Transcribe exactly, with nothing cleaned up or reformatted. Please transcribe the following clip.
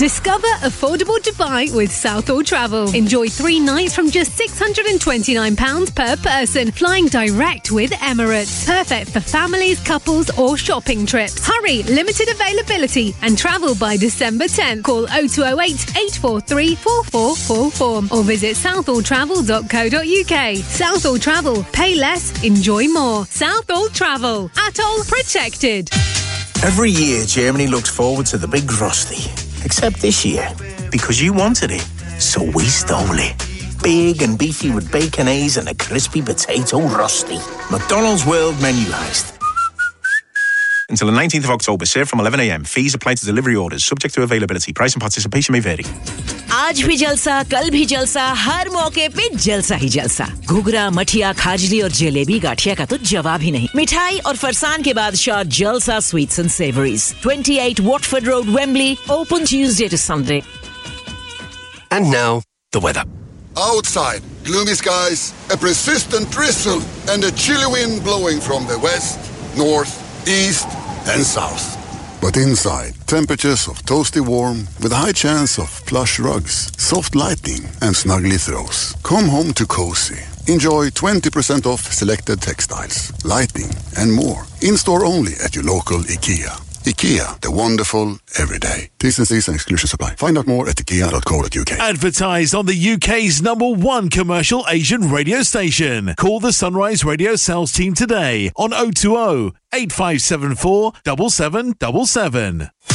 Discover affordable Dubai with Southall Travel. Enjoy three nights from just six hundred twenty-nine pounds per person, flying direct with Emirates. Perfect for families, couples or shopping trips. Hurry, limited availability and travel by December tenth. Call oh two oh eight, eight four three, four four four four or visit southall travel dot co dot uk. Southall Travel. Pay less, enjoy more. Southall Travel. Atoll protected. Every year, Germany looks forward to the big Rusty. Except this year, because you wanted it, so we stole it. Big and beefy with baconaise and a crispy potato Rusty. McDonald's World Menu Heist. Until the nineteenth of October, served from eleven a.m. Fees apply to delivery orders, subject to availability. Price and participation may vary. आज भी जलसा, कल भी जलसा, हर मौके पे जलसा ही जलसा. घुघरा, मठिया, खाजली और जलेबी गाठिया का तो जवाब ही नहीं. मिठाई और फरसान के बादशाह जलसा Sweets and Savories. twenty-eight Watford Road, Wembley. Open Tuesday to Sunday. And now, the weather. Outside, gloomy skies, a persistent drizzle, and a chilly wind blowing from the west, north, east, and south. But inside, temperatures of toasty warm with a high chance of plush rugs, soft lighting, and snuggly throws. Come home to cozy. Enjoy twenty percent off selected textiles, lighting, and more. In-store only at your local IKEA. IKEA, the wonderful everyday. T's and C's and exclusions apply. Find out more at ikea dot co dot uk. Advertised on the U K's number one commercial Asian radio station. Call the Sunrise Radio sales team today on oh two oh, eight five seven four, seven seven seven seven.